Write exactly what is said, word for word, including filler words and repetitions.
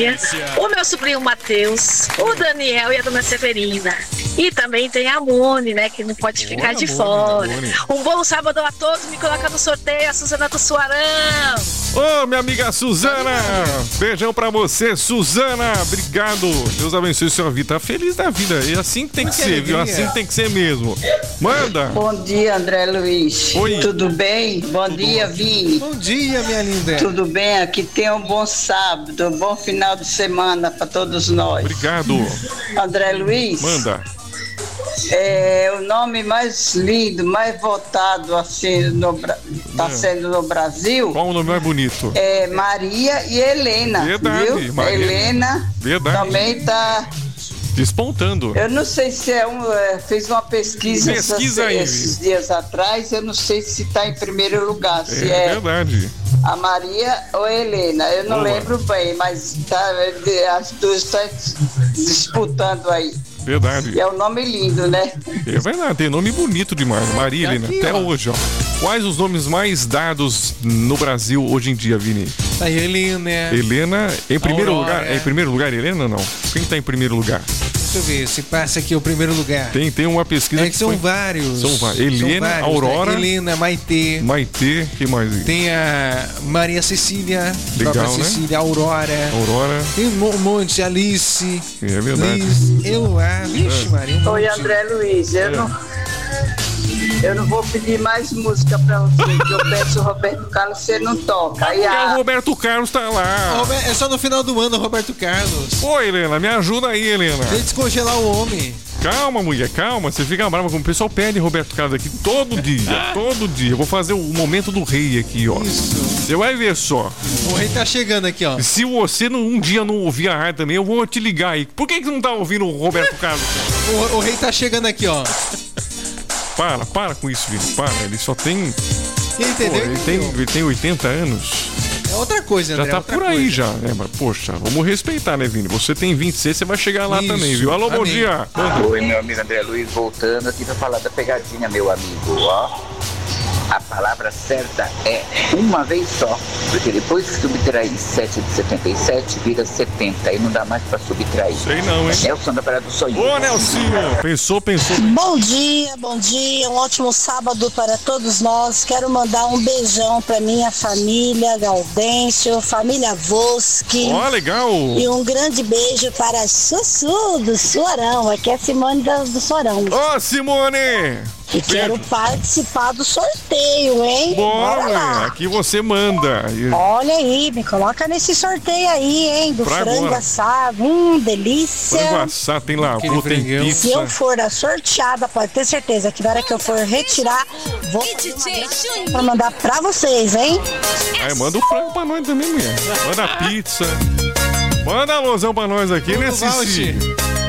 o meu sobrinho Matheus, o Daniel e a dona Severina. E também tem a Mone, né, que não pode ficar Boa, de Mone, fora. Mone. Um bom sábado a todos, me coloca no sorteio, a Suzana do Suarão. Ô, minha amiga Suzana, beijão pra você, Suzana, obrigado. Deus abençoe sua vida, tá feliz da vida, e assim tem que ser, viu? Assim tem que ser mesmo. Manda. Bom dia, André Luiz. Oi. Tudo bem? Bom Tudo dia, bom. Vini. Bom dia, minha linda. Tudo bem? Aqui tem um bom sábado, um bom final de semana para todos nós. Obrigado. André Luiz. Manda. É o nome mais lindo, mais votado assim no tá sendo no Brasil. Qual o nome mais bonito? É Maria e Helena. Verdade, viu? Maria. Helena Verdade. também tá. Despontando. Eu não sei se é um. É, fez uma pesquisa, Pesquisa essas, aí, esses dias atrás. Eu não sei se está em primeiro lugar. Se É é, verdade. a Maria ou a Helena. Eu não Boa. lembro bem, mas tá, as duas estão disputando aí. Verdade. E é um nome lindo, né? É verdade, tem nome bonito demais. Maria Helena, aqui, até ó. hoje, ó. Quais os nomes mais dados no Brasil hoje em dia, Vini? Tá Helena. Helena, em primeiro Aurora. lugar. É em primeiro lugar, Helena ou não? Quem tá em primeiro lugar? Deixa eu ver se passa aqui o primeiro lugar. Tem, tem uma pesquisa É que que são foi... vários. São vários. Helena, vários, Aurora. Né? Helena, Maitê. Maitê, que mais aí? Tem a Maria Cecília. Legal, própria né? Cecília, Aurora. Aurora, Tem um mo- monte, Alice. é verdade. Liz, Eloá. Vixe, Maria. Um Oi, monte. André Luiz. Eu É. não. Eu não vou pedir mais música pra você, que eu peço o Roberto Carlos, você não toca. Aí É, o a, Roberto Carlos tá lá. Rober- É só no final do ano, Roberto Carlos. Ô, Helena, me ajuda aí, Helena. Tem que descongelar o homem. Calma, mulher, calma. Você fica brava com o pessoal pede Roberto Carlos aqui todo dia, todo dia. Eu vou fazer o momento do rei aqui, ó. Isso. Você vai ver só. O rei tá chegando aqui, ó. Se você não- um dia não ouvir a rádio também, eu vou te ligar aí. Por que, que você não tá ouvindo o Roberto Carlos? O, o rei tá chegando aqui, ó. Para, para com isso, filho. Para. Ele só tem. Pô, Entendeu? ele, tem ele tem oitenta anos. É outra coisa, Já André. tá outra por aí coisa. já, né? Mas, poxa, vamos respeitar, né, Vini? Você tem vinte e seis, você vai chegar lá Isso. também, viu? Alô, bom Amém. dia. Manda. Oi, meu amigo André Luiz, voltando aqui pra falar da pegadinha, meu amigo, ó. A palavra certa é uma vez só, porque depois que subtrair sete de setenta e sete, vira setenta, e não dá mais pra subtrair. Sei não, hein? Nelson da Praia do Sonho. Ô, Nelsinho! Pensou, pensou. Bom dia, bom dia, um ótimo sábado para todos nós. Quero mandar um beijão para minha família, Gaudêncio, família Voski. Ó, legal. E um grande beijo para Sussu do Suarão. Aqui é a Simone da- do Suarão. Ô, Simone! E quero participar do sorteio, hein? Bora, Bora lá. mulher. Aqui você manda. E- Olha aí, me coloca nesse sorteio aí, hein? Do Pra frango agora. assado. Hum, delícia. Frango assado, tem lá, Aquele tem frangão. pizza. Se eu for a sorteada, pode ter certeza que na hora que eu for retirar, vou pra mandar pra vocês, hein? Aí manda o frango pra nós também, mulher. Manda a pizza. Manda a alôzão pra nós aqui, né, Tudo Cici? valte.